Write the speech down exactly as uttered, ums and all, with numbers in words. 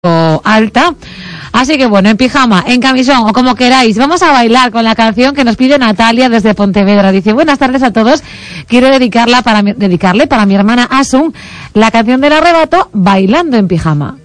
alta. Así que bueno, en pijama, en camisón o como queráis, vamos a bailar con la canción que nos pide Natalia desde Pontevedra. Dice: buenas tardes a todos, quiero dedicarla para mi, dedicarle para mi hermana Asun la canción del arrebato, Bailando en Pijama.